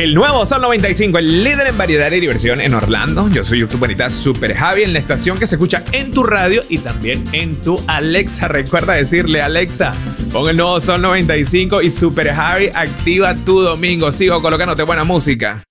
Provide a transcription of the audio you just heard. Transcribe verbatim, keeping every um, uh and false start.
El nuevo Sol noventa y cinco, el líder en variedad y diversión en Orlando. Yo soy YouTube Bonita Super Javi, en la estación que se escucha en tu radio y también en tu Alexa. Recuerda decirle, Alexa, pon el nuevo Sol noventa y cinco y Super Javi activa tu domingo. Sigo colocándote buena música.